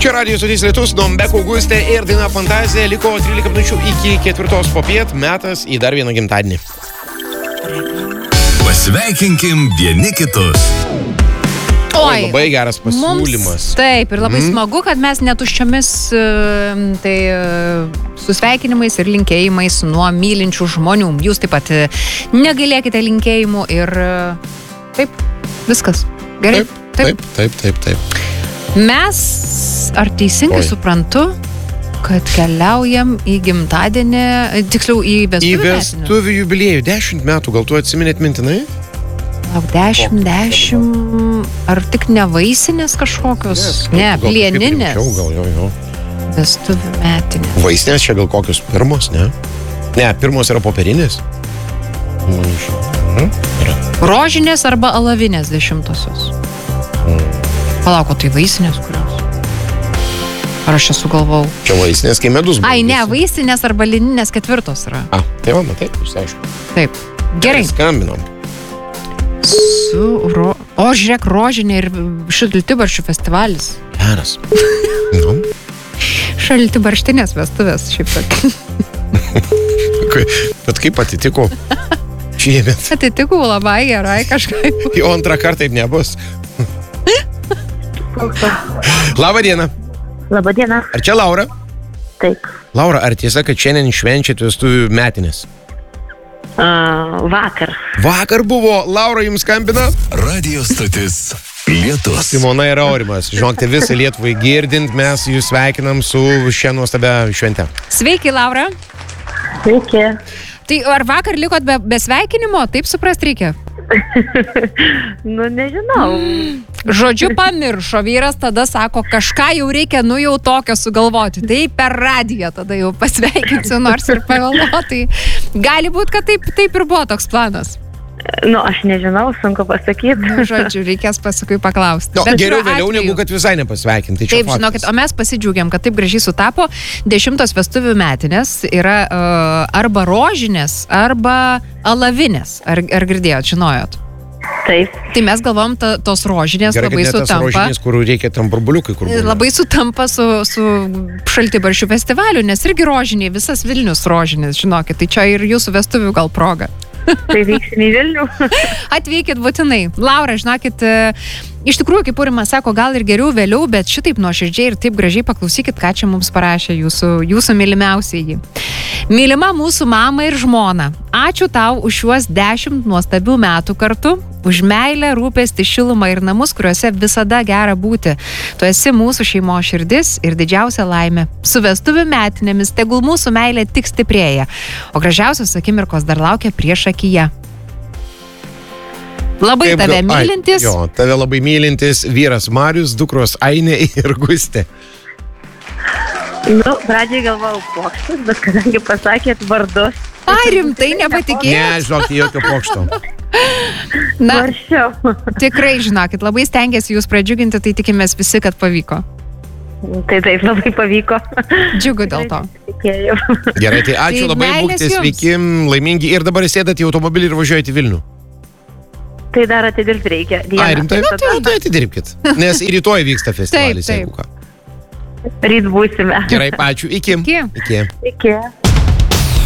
Čia Radio Stotis Lietus, Dombek Augustė ir daina Fantazija. Liko 13 minučių iki 4 popiet, metas į dar vieną gimtadienį. Pasveikinkim vieni kitus. Oi, labai geras pasiūlymas. Mums, taip, ir labai smagu, kad mes netuščiomis susveikinimais ir linkėjimais nuo mylinčių žmonių. Jūs taip pat negailėkite linkėjimų ir taip, viskas. Gerai? Taip. Mes, ar teisingai suprantu, kad keliaujam į gimtadienį, tiksliau į vestuvių jubiliejų, 10 metų, gal tu atsiminėt mintinai? Lauk, 10, ar tik ne vaisinės kažkokios? Ne, plieninės. Gal jo. Vestuvių metinės. Vaisinės čia gal kokios pirmos, ne? Ne, pirmos yra popierinės. Rožinės arba alavinės 10-osios. Palauko, tai vaisinės kurios? Ar aš čia sugalvau? Čia vaisinės, kai medus buvo. Ai, ne, vaisinės arba lininės 4 yra. Tai va, taip, aišku. Taip, gerai. Skambinom. O, žiūrėk, rožinė ir šaltibarščių festivalis. Geras. Šaltibarštinės vestuvės, šiaip tokia. Bet kaip atitiko? Šiemet. Atitiko labai gerai kažkaip. Jau antrą kartą taip nebus. Labą dieną. Labą dieną. Ar čia Laura? Taip. Laura, ar tiesa, kad šiandien švenčiate vestuvių metinės? Vakar. Vakar buvo. Laura jums skambina? Radio Stotis Lietus. Simona ir Aurimas. Žinokite, visą Lietuvai girdint, mes jūs sveikinam su šią nuostabią šventę. Sveiki, Laura. Sveiki. Tai ar vakar likot be sveikinimo? Taip suprast reikia? Nu, nežinau. Žodžiu, pamiršo vyras, tada sako, kažką jau reikia, jau tokio sugalvoti. Tai per radiją tada jau pasveikinsiu, nors ir pavėluotai. Gali būti, kad taip ir buvo toks planas. Nu, aš nežinau, sunku pasakyti. Žodžiu, reikės paskui paklausti. No, geriau vėliau negu kad visai nepasveikinti. Taip, žinokit, o mes pasidžiaugiam, kad taip gražiai sutapo. 10 vestuvių metinės yra arba rožinės, arba alavinės. Ar girdėjot, žinojot? Taip. Tai mes galvom, tos rožinės gerai, labai sutampa. Gerai, kad rožinės, kur reikia tam burbuliukai, kur būna. Labai sutampa su šaltibarščių festivaliu, nes irgi rožiniai, visas Vilnius rožinis, žinokit. Tai čia ir jūsų vestuvių gal proga. Tai vyksim į Vilnių. Atvykit būtinai. Laura, žinokit, iš tikrųjų, kaip Purimas sako, gal ir geriau vėliau, bet šitaip nuoširdžiai ir taip gražiai paklausykit, ką čia mums parašė jūsų mylimiausieji. Mylima mūsų mama ir žmona, ačiū tau už šiuos 10 nuostabių metų kartu, už meilę, rūpestį, šilumą ir namus, kuriuose visada gera būti. Tu esi mūsų šeimos širdis ir didžiausia laimė. Su vestuvių metinėmis tegul mūsų meilė tik stiprėja, o gražiausios akimirkos dar laukia prieš akyje. Labai tave mylintis. Jo, tave labai mylintis vyras Marius, dukros Ainė ir Gustė. Nu, pradžiai galvojau pokštas, bet kadangi pasakėt vardus. Ai, rimtai nepatikėjau. Ne, žinokit, jokio pokšto. Na, Varšiau. tikrai, žinokit, labai stengiasi jūs pradžiuginti, tai tikimės visi, kad pavyko. Tai taip, labai pavyko. Džiugu dėl to. Tikėjau. Gerai, tai ačiū Tai labai, meilės būkite jums. sveiki, laimingi ir dabar sėdate į automobilį ir važiuojate į Vilnių. Tai dar atidirbti reikia. Ai, rimtai? Tai atidirbkit. Nes ir rytoj vyksta festivalis, Taip. jeigu ką. Ryt būsime. Gerai, ačiū. Iki. Iki. Iki. Iki.